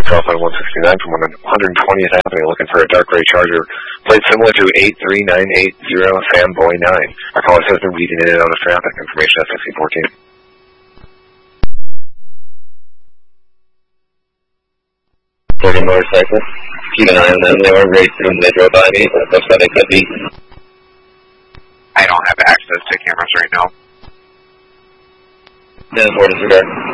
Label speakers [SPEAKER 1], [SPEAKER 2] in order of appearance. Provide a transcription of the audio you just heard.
[SPEAKER 1] off on 169 from 120th Avenue looking for a dark gray Charger. Plate similar to 83980 Fanboy 9. Our caller has been weaving in and out of traffic. Information at 1614. 30 motorcycle. Keep an eye on them. They were racing when they drove by me. Looks like they could be.
[SPEAKER 2] I don't have access to cameras right now.
[SPEAKER 1] 10-4 disregard.